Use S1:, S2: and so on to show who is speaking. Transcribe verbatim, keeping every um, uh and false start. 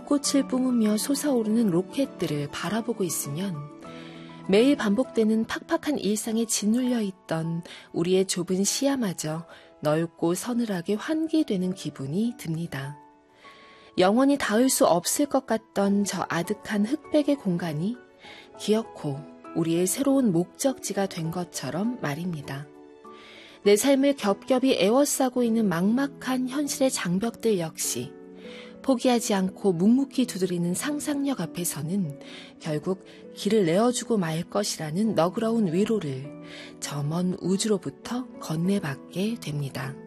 S1: 불꽃을 뿜으며 솟아오르는 로켓들을 바라보고 있으면 매일 반복되는 팍팍한 일상에 짓눌려 있던 우리의 좁은 시야마저 넓고 서늘하게 환기되는 기분이 듭니다. 영원히 닿을 수 없을 것 같던 저 아득한 흑백의 공간이 기어코 우리의 새로운 목적지가 된 것처럼 말입니다. 내 삶을 겹겹이 에워싸고 있는 막막한 현실의 장벽들 역시 포기하지 않고 묵묵히 두드리는 상상력 앞에서는 결국 길을 내어주고 말 것이라는 너그러운 위로를 저 먼 우주로부터 건네받게 됩니다.